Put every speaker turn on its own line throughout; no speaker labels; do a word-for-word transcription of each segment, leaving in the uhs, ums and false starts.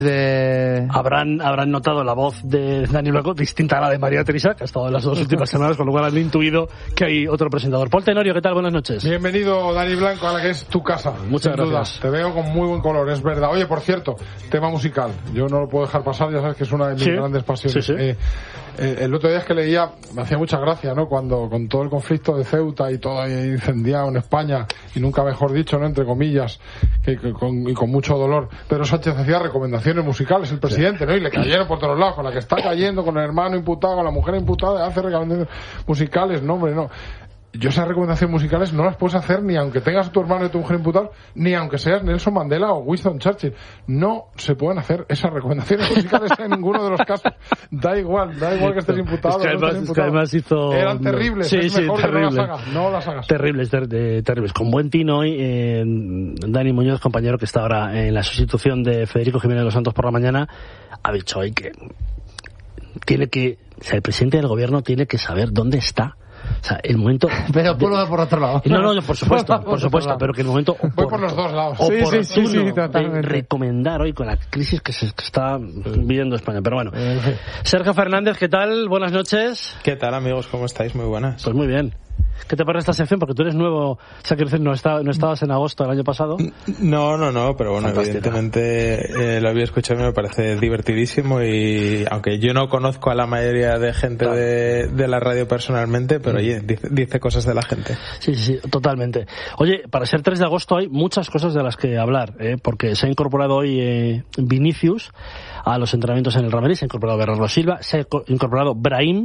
De...
Habrán, habrán notado la voz de Dani Blanco distinta a la de María Teresa, que ha estado en las dos últimas semanas, con lo cual han intuido que hay otro presentador. Paul Tenorio, ¿qué tal? Buenas noches.
Bienvenido, Dani Blanco, a la que es tu casa.
Muchas
sin
gracias.
Duda. Te veo con muy buen color, es verdad. Oye, por cierto, tema musical. Yo no lo puedo dejar pasar, ya sabes que es una de mis
¿Sí?
grandes pasiones.
Sí, sí.
Eh, eh, el otro día es que leía, me hacía mucha gracia, ¿no? Cuando con todo el conflicto de Ceuta y todo incendiado en España, y nunca mejor dicho, ¿no? Entre comillas, que, que con, y con mucho dolor, Pedro Sánchez hacía recomendaciones musicales, el presidente, ¿no? Y le cayeron por todos lados, con la que está cayendo, con el hermano imputado, con la mujer imputada, hace recomendaciones musicales. No, hombre, no. Yo esas recomendaciones musicales no las puedes hacer ni aunque tengas a tu hermano y tu mujer imputado, ni aunque seas Nelson Mandela o Winston Churchill. No se pueden hacer esas recomendaciones musicales en ninguno de los casos. Da igual, da igual que estés imputado.
Es que además,
no estés
es que además hizo...
Eran terribles,
sí,
es
sí,
mejor
terrible.
que no las hagas. No las hagas.
Terribles, ter, de, terribles. Con buen tino hoy, eh, Dani Muñoz, compañero que está ahora en la sustitución de Federico Jiménez de los Santos por la mañana, ha dicho hoy que tiene que, o sea, el presidente del gobierno tiene que saber dónde está. O sea, el momento...
Pero por, de... por otro lado.
No, no, no, por supuesto, por, por supuesto, pero que el momento...
Voy por los dos lados.
Sí,
sí,
sí, sí, sí,
totalmente.
De recomendar hoy con la crisis que se que está viviendo España. Pero bueno, Sergio Fernández, ¿qué tal? Buenas noches.
¿Qué tal, amigos? ¿Cómo estáis? Muy buenas.
Pues muy bien. ¿Qué te parece esta sección? Porque tú eres nuevo, o sea, quiero decir, no, está, no estabas en agosto del año pasado.
No, no, no, pero bueno, Fantástica. Evidentemente eh, lo había escuchado y me parece divertidísimo, y aunque yo no conozco a la mayoría de gente claro. de, de la radio personalmente, pero oye, dice, dice cosas de la gente.
Sí, sí, sí, totalmente. Oye, para ser tres de agosto hay muchas cosas de las que hablar, ¿eh? Porque se ha incorporado hoy eh, Vinicius a los entrenamientos en el Real Madrid, se ha incorporado Bernardo Silva, se ha incorporado Brahim,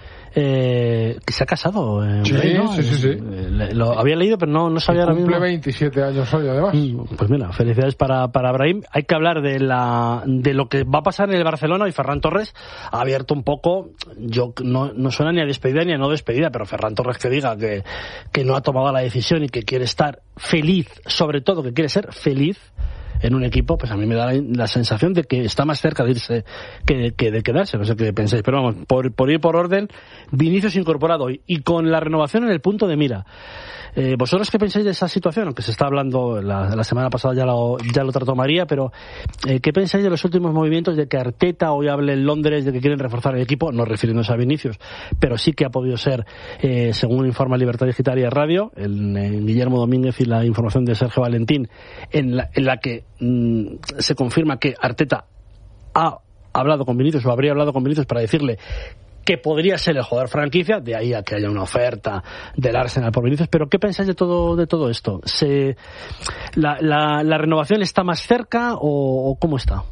Eh, que se ha casado. Eh,
sí,
Brahim, ¿no?
sí, sí, sí.
Eh, lo había leído, pero no, no sabía ahora mismo.
Cumple veintisiete años hoy, además.
Pues mira, felicidades para, para Brahim. Hay que hablar de la de lo que va a pasar en el Barcelona, y Ferran Torres ha abierto un poco, yo no, no suena ni a despedida ni a no despedida, pero Ferran Torres que diga que, que no ha tomado la decisión y que quiere estar feliz, sobre todo que quiere ser feliz en un equipo, pues a mí me da la, la sensación de que está más cerca de irse que de, que de quedarse, no sé qué pensáis, pero vamos, por, por ir por orden, Vinicius incorporado hoy y con la renovación en el punto de mira. Eh, ¿Vosotros qué pensáis de esa situación? Aunque se está hablando, la, la semana pasada ya lo, ya lo trató María, pero eh, ¿qué pensáis de los últimos movimientos de que Arteta hoy hable en Londres de que quieren reforzar el equipo? No refiriéndose a Vinicius, pero sí que ha podido ser, eh, según informa Libertad Digital y Radio, el, el Guillermo Domínguez y la información de Sergio Valentín, en la, en la que mmm, se confirma que Arteta ha hablado con Vinicius o habría hablado con Vinicius para decirle que podría ser el jugador franquicia, de ahí a que haya una oferta del Arsenal por Vinicius. Pero ¿qué pensáis de todo de todo esto? ¿Se, la, la, ¿La renovación está más cerca o, o cómo está?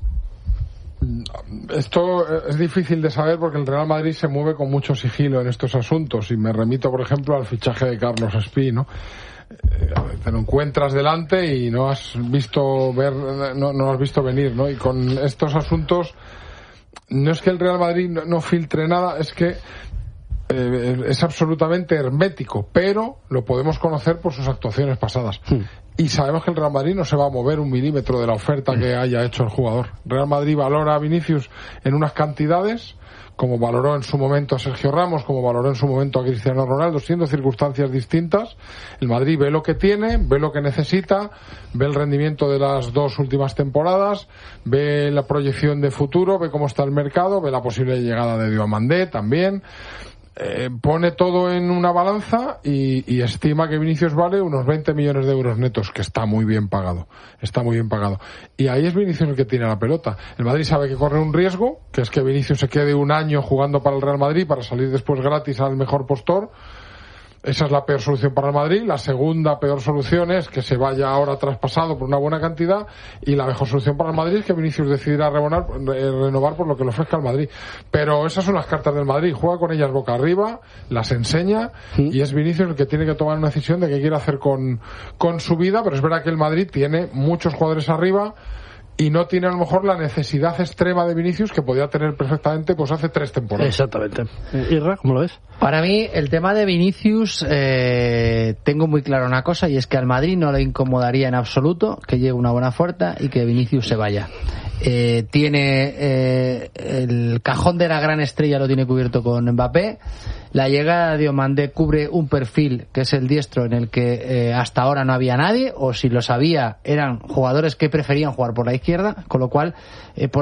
Esto es difícil de saber porque el Real Madrid se mueve con mucho sigilo en estos asuntos, y me remito, por ejemplo, al fichaje de Carlos Espí, ¿no? Te lo encuentras delante y no has visto ver, no, no has visto venir, ¿no? Y con estos asuntos no es que el Real Madrid no, no filtre nada, es que eh, es absolutamente hermético, pero lo podemos conocer por sus actuaciones pasadas. Sí. Y sabemos que el Real Madrid no se va a mover un milímetro de la oferta que haya hecho el jugador. Real Madrid valora a Vinicius en unas cantidades, como valoró en su momento a Sergio Ramos, como valoró en su momento a Cristiano Ronaldo, siendo circunstancias distintas. El Madrid ve lo que tiene, ve lo que necesita, ve el rendimiento de las dos últimas temporadas, ve la proyección de futuro, ve cómo está el mercado, ve la posible llegada de Diomandé también. Eh, pone todo en una balanza y, y estima que Vinicius vale unos veinte millones de euros netos, que está muy bien pagado, está muy bien pagado. Y ahí es Vinicius el que tiene la pelota. El Madrid sabe que corre un riesgo, que es que Vinicius se quede un año jugando para el Real Madrid para salir después gratis al mejor postor. Esa es la peor solución para el Madrid. La segunda peor solución es que se vaya ahora traspasado por una buena cantidad, y la mejor solución para el Madrid es que Vinicius decidirá renovar, renovar por lo que le ofrezca el Madrid. Pero esas son las cartas del Madrid. Juega con ellas boca arriba, las enseña, ¿sí? Y es Vinicius el que tiene que tomar una decisión de qué quiere hacer con, con su vida. Pero es verdad que el Madrid tiene muchos jugadores arriba y no tiene a lo mejor la necesidad extrema de Vinicius que podía tener perfectamente pues hace tres temporadas.
Exactamente. Irra, ¿cómo lo ves?
Para mí el tema de Vinicius, eh, tengo muy claro una cosa, y es que al Madrid no le incomodaría en absoluto que llegue una buena oferta y que Vinicius se vaya. eh, tiene eh, el cajón de la gran estrella lo tiene cubierto con Mbappé. La llegada de Diomandé cubre un perfil que es el diestro en el que eh, hasta ahora no había nadie, o si lo sabía eran jugadores que preferían jugar por la izquierda, con lo cual eh, por